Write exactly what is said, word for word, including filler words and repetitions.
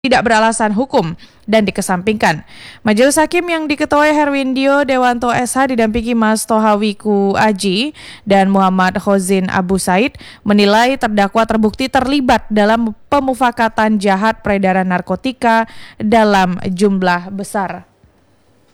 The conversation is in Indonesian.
tidak beralasan hukum dan dikesampingkan. Majelis Hakim yang diketuai Herwindio Dewanto S H didampingi Mas Tohawiku Aji dan Muhammad Khozin Abu Said menilai terdakwa terbukti terlibat dalam pemufakatan jahat peredaran narkotika dalam jumlah besar.